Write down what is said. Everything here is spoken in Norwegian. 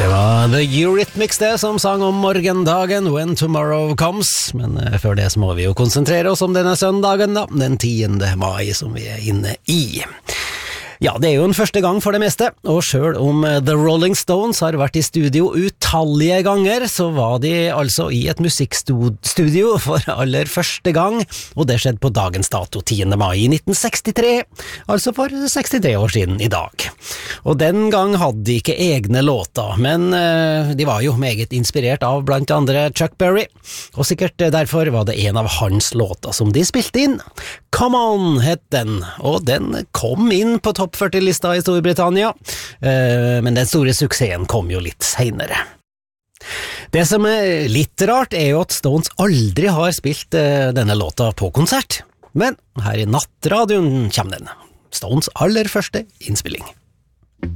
Det var The Eurythmics det som sang om morgendagen When Tomorrow Comes, men før det så må vi jo konsentrere oss om denne søndagen da, den 10. mai som vi inne i. Ja, det jo en første gang for det meste, og selv om The Rolling Stones har vært i studio utallige ganger, så var de altså i et musikkstudio for aller første gang, og det skjedde på dagens dato 10. mai i 1963, altså for 63 år siden i dag. Og den gang hadde de ikke egne låter, men de var jo meget inspirert av blant andre Chuck Berry, og sikkert derfor var det en av hans låter som de spilte inn. Come On het den, og den kom inn på topp 40-lista i Storbritannia, men den store suksessen kom jo litt senere. Det som litt rart jo at Stones aldri har spilt denne låta på konsert, men her i nattradioen kommer den, Stones aller første innspilling.